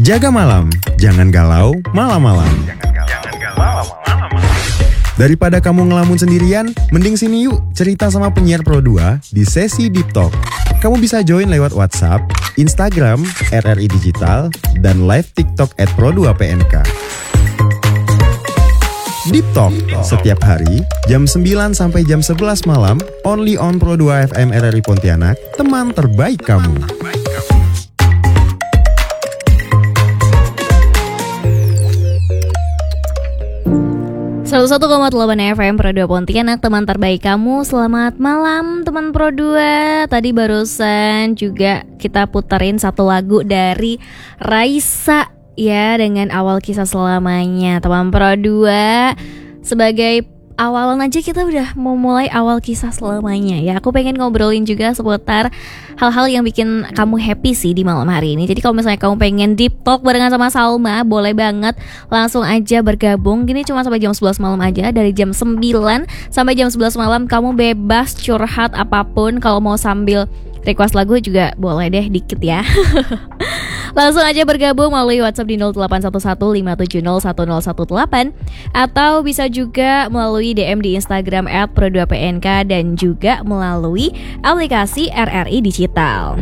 Jaga malam, jangan galau malam-malam. Daripada kamu ngelamun sendirian, mending sini yuk cerita sama penyiar Pro 2 di sesi Deep Talk. Kamu bisa join lewat WhatsApp, Instagram, RRI Digital, dan live TikTok @Pro2PNK. Deep Talk, setiap hari, jam 9 sampai jam 11 malam, only on Pro 2 FM RRI Pontianak, teman terbaik kamu. 101,8 FM Pro 2 Pontianak, teman terbaik kamu. Selamat malam teman Pro 2. Tadi barusan juga kita puterin satu lagu dari Raisa ya, dengan Awal Kisah Selamanya. Teman Pro 2, sebagai awalan aja kita udah mau mulai awal kisah selamanya ya. Aku pengen ngobrolin juga seputar hal-hal yang bikin kamu happy sih di malam hari ini. Jadi kalau misalnya kamu pengen deep talk barengan sama Salma, boleh banget langsung aja bergabung. Gini cuma sampai jam 11 malam aja. Dari jam 9 sampai jam 11 malam kamu bebas curhat apapun. Kalau mau sambil request lagu juga boleh deh dikit ya. Langsung aja bergabung melalui WhatsApp di 081157010118 atau bisa juga melalui DM di Instagram @pro2pnk dan juga melalui aplikasi RRI Digital.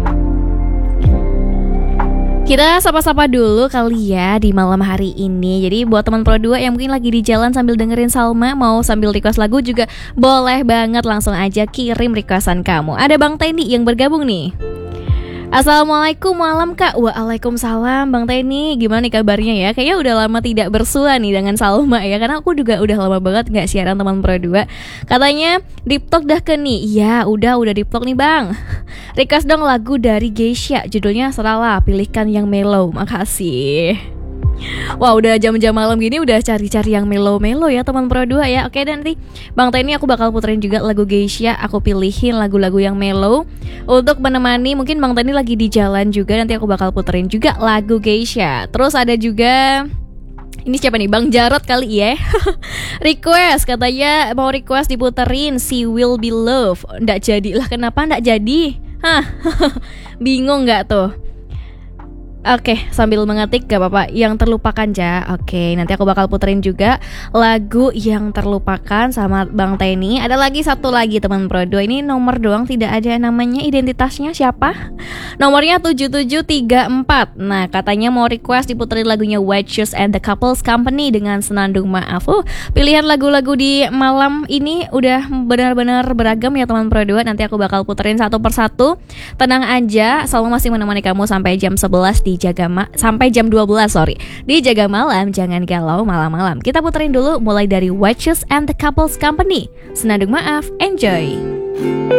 Kita sapa-sapa dulu kali ya di malam hari ini. Jadi buat teman Pro 2 yang mungkin lagi di jalan sambil dengerin Salma, mau sambil request lagu juga boleh banget, langsung aja kirim requestan kamu. Ada Bang Teni yang bergabung nih. Assalamualaikum malam Kak. Waalaikumsalam Bang Teni. Gimana nih kabarnya ya? Kayaknya udah lama tidak bersua nih dengan Salma ya, karena aku juga udah lama banget gak siaran teman Pro 2. Katanya Deep Talk dah ke nih. Iya udah Deep Talk nih Bang. Request dong lagu dari Geisha, judulnya Seralah, pilihkan yang mellow. Makasih. Wah udah jam-jam malam gini udah cari-cari yang melo-melo ya teman Pro 2 ya. Oke, dan nanti Bang Teni aku bakal puterin juga lagu Geisha. Aku pilihin lagu-lagu yang melo untuk menemani, mungkin Bang Teni lagi di jalan juga. Nanti aku bakal puterin juga lagu Geisha. Terus ada juga, ini siapa nih, Bang Jarot kali ya. Request, katanya mau request diputerin Si Will Be Love. Nggak jadilah, kenapa nggak jadi? Hah, bingung nggak tuh? Oke, sambil mengetik gak apa-apa. Yang terlupakan ja. Oke, nanti aku bakal puterin juga lagu yang terlupakan sama Bang Teni. Ada lagi satu lagi teman Pro 2. Ini nomor doang, tidak ada namanya, identitasnya siapa? Nomornya 7734. Nah, katanya mau request diputerin lagunya White Shoes and the Couples Company dengan Senandung Maaf. Pilihan lagu-lagu di malam ini udah benar-benar beragam ya teman Pro 2. Nanti aku bakal puterin satu persatu. Tenang aja, Salma masih menemani kamu sampai jam 11 sampai jam 12 di Jaga Malam, jangan galau malam-malam. Kita puterin dulu mulai dari White Shoes and the Couples Company, Senandung Maaf, enjoy.